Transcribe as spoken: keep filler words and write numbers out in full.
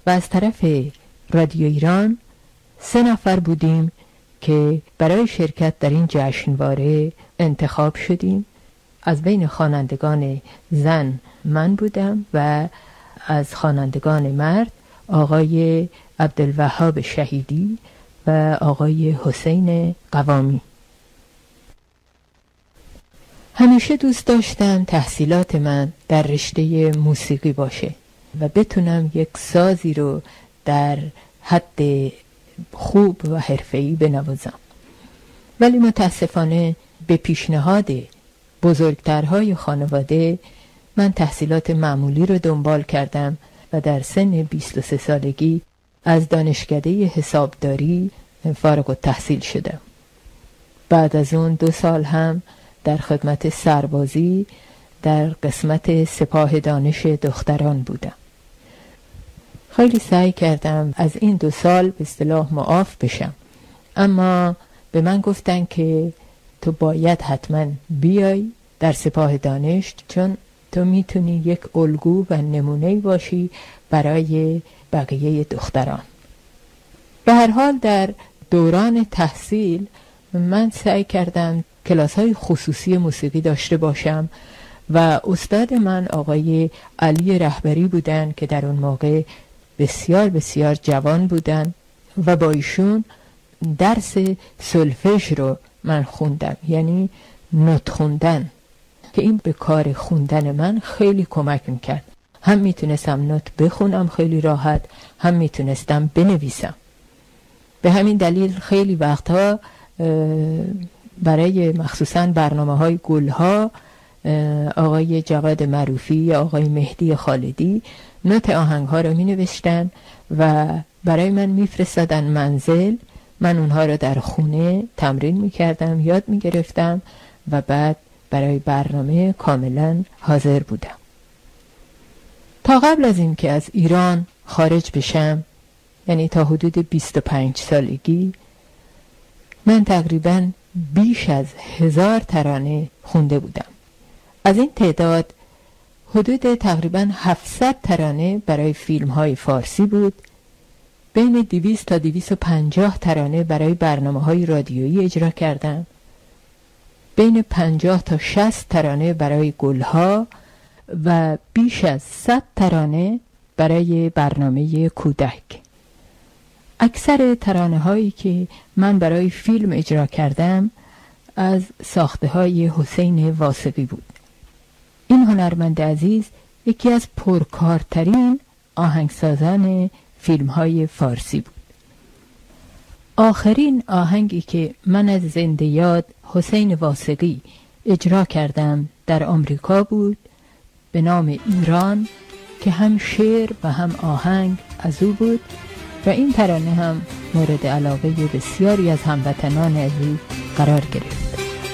و از طرف رادیو ایران سه نفر بودیم که برای شرکت در این جشنواره انتخاب شدیم. از بین خوانندگان زن من بودم و از خوانندگان مرد آقای عبدالوهاب شهیدی و آقای حسین قوامی. همیشه دوست داشتم تحصیلات من در رشته موسیقی باشه و بتونم یک سازی رو در حد خوب و حرفه‌ای بنوازم، ولی متاسفانه به پیشنهاد بزرگترهای خانواده من تحصیلات معمولی رو دنبال کردم و در سن بیست و سه سالگی از دانشکده حسابداری فارغ التحصیل شدم. بعد از اون دو سال هم در خدمت سربازی در قسمت سپاه دانش دختران بودم. خیلی سعی کردم از این دو سال به اصطلاح معاف بشم، اما به من گفتن که تو باید حتما بیای در سپاه دانش، چون تو میتونی یک الگو و نمونه باشی برای بقیه دختران. به هر حال در دوران تحصیل من سعی کردم کلاس‌های خصوصی موسیقی داشته باشم و استاد من آقای علی رهبری بودن که در اون موقع بسیار بسیار جوان بودن و با ایشون درس سولفژ رو من خوندم، یعنی نوت خوندن، که این به کار خوندن من خیلی کمک میکرد. هم میتونستم نوت بخونم خیلی راحت، هم میتونستم بنویسم. به همین دلیل خیلی وقتها برای مخصوصاً برنامه های گلها آقای جواد معروفی یا آقای مهدی خالدی نوت آهنگ ها رو می نوشتن و برای من می فرستادن منزل. من اونها رو در خونه تمرین می کردم، یاد می گرفتم و بعد برای برنامه کاملا حاضر بودم. تا قبل از این که از ایران خارج بشم، یعنی تا حدود بیست و پنج سالگی، من تقریباً بیش از هزار ترانه خونده بودم. از این تعداد حدود تقریباً هفتصد ترانه برای فیلم های فارسی بود، بین دویست تا دویست و پنجاه ترانه برای برنامه های رادیویی اجرا کردم، بین پنجاه تا شصت ترانه برای گلها و بیش از صد ترانه برای برنامه کودک. اکثر ترانه هایی که من برای فیلم اجرا کردم از ساخته های حسین واثقی بود. این هنرمند عزیز یکی از پرکارترین آهنگسازان فیلم های فارسی بود. آخرین آهنگی که من از زنده یاد حسین واثقی اجرا کردم در آمریکا بود به نام ایران، که هم شعر و هم آهنگ از او بود و این ترانه هم مورد علاقه بسیاری از هموطنان از او قرار گرفت.